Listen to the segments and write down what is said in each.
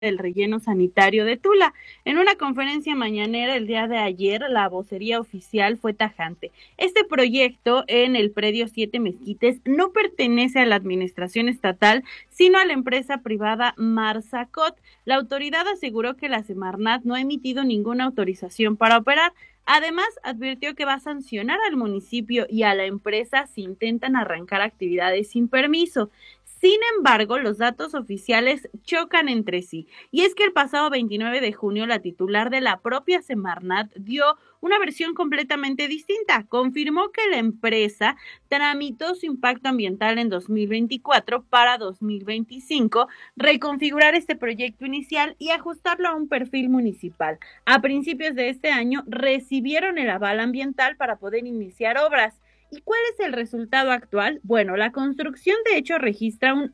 del relleno sanitario de Tula. En una conferencia mañanera el día de ayer, la vocería oficial fue tajante. Este proyecto en el predio Siete Mezquites no pertenece a la administración estatal, sino a la empresa privada Marsacot. La autoridad aseguró que la Semarnat no ha emitido ninguna autorización para operar. Además, advirtió que va a sancionar al municipio y a la empresa si intentan arrancar actividades sin permiso. Sin embargo, los datos oficiales chocan entre sí. Y es que el pasado 29 de junio, la titular de la propia Semarnat dio una versión completamente distinta. Confirmó que la empresa tramitó su impacto ambiental en 2024 para 2025, reconfigurar este proyecto inicial y ajustarlo a un perfil municipal. A principios de este año recibieron el aval ambiental para poder iniciar obras. ¿Y cuál es el resultado actual? Bueno, la construcción de hecho registra un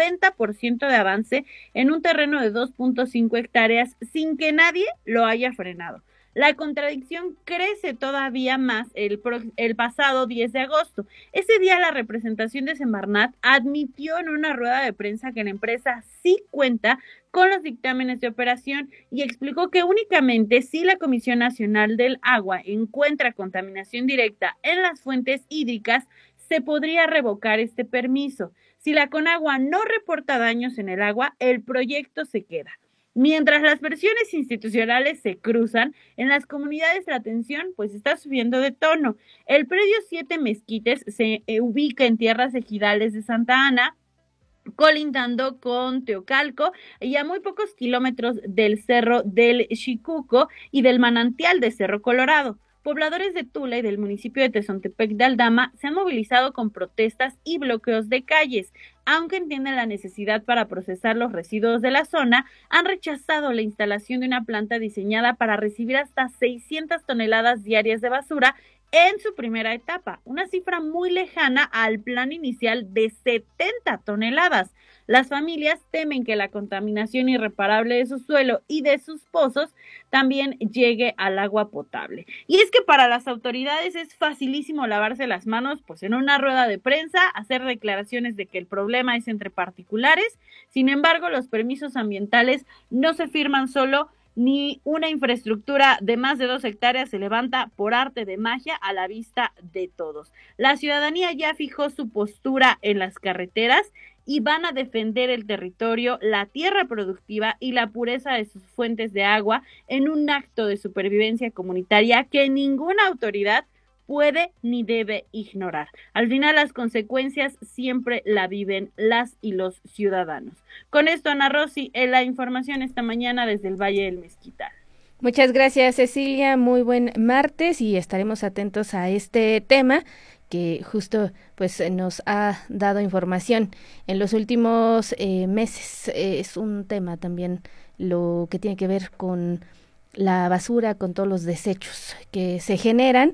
90% de avance en un terreno de 2.5 hectáreas sin que nadie lo haya frenado. La contradicción crece todavía más el pasado 10 de agosto. Ese día la representación de Semarnat admitió en una rueda de prensa que la empresa sí cuenta con los dictámenes de operación y explicó que únicamente si la Comisión Nacional del Agua encuentra contaminación directa en las fuentes hídricas, se podría revocar este permiso. Si la Conagua no reporta daños en el agua, el proyecto se queda. Mientras las versiones institucionales se cruzan, en las comunidades la tensión pues está subiendo de tono. El predio Siete Mezquites se ubica en tierras ejidales de Santa Ana, colindando con Teocalco y a muy pocos kilómetros del Cerro del Xicuco y del manantial de Cerro Colorado. Pobladores de Tula y del municipio de Tezontepec de Aldama se han movilizado con protestas y bloqueos de calles. Aunque entienden la necesidad para procesar los residuos de la zona, han rechazado la instalación de una planta diseñada para recibir hasta 600 toneladas diarias de basura en su primera etapa, una cifra muy lejana al plan inicial de 70 toneladas. Las familias temen que la contaminación irreparable de su suelo y de sus pozos también llegue al agua potable. Y es que para las autoridades es facilísimo lavarse las manos, pues en una rueda de prensa, hacer declaraciones de que el problema es entre particulares. Sin embargo, los permisos ambientales no se firman solo, ni una infraestructura de más de 2 hectáreas se levanta por arte de magia a la vista de todos. La ciudadanía ya fijó su postura en las carreteras y van a defender el territorio, la tierra productiva y la pureza de sus fuentes de agua en un acto de supervivencia comunitaria que ninguna autoridad puede ni debe ignorar. Al final las consecuencias siempre la viven las y los ciudadanos. Con esto, Ana Rosy, la información esta mañana desde el Valle del Mezquital. Muchas gracias, Cecilia. Muy buen martes y estaremos atentos a este tema que justo pues nos ha dado información en los últimos meses. Es un tema también lo que tiene que ver con la basura, con todos los desechos que se generan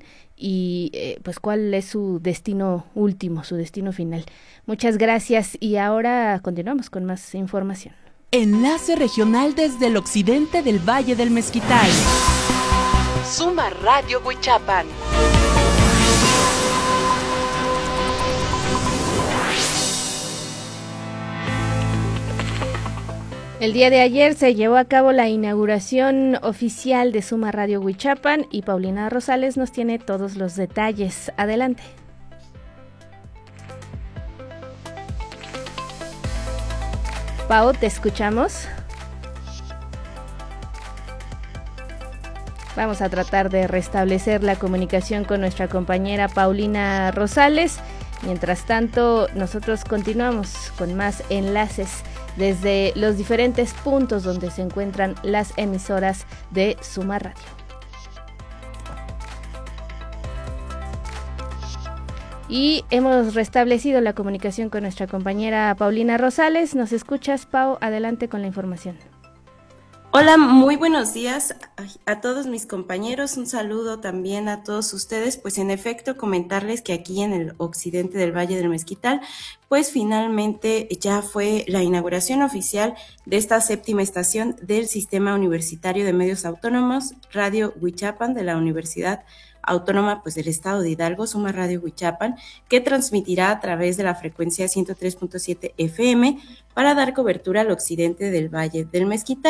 y pues cuál es su destino último, su destino final. Muchas gracias y ahora continuamos con más información. Enlace regional desde el occidente del Valle del Mezquital. Suma Radio Huichapan. El día de ayer se llevó a cabo la inauguración oficial de Suma Radio Huichapan y Paulina Rosales nos tiene todos los detalles. Adelante. Pau, ¿te escuchamos? Vamos a tratar de restablecer la comunicación con nuestra compañera Paulina Rosales. Mientras tanto, nosotros continuamos con más enlaces desde los diferentes puntos donde se encuentran las emisoras de Suma Radio. Y hemos restablecido la comunicación con nuestra compañera Paulina Rosales. ¿Nos escuchas, Pau? Adelante con la información. Hola, muy buenos días a todos mis compañeros, un saludo también a todos ustedes. Pues en efecto comentarles que aquí en el occidente del Valle del Mezquital, pues finalmente ya fue la inauguración oficial de esta 7ª estación del Sistema Universitario de Medios Autónomos, Radio Huichapan de la Universidad autónoma pues del estado de Hidalgo, Suma Radio Huichapan, que transmitirá a través de la frecuencia 103.7 FM para dar cobertura al occidente del Valle del Mezquital.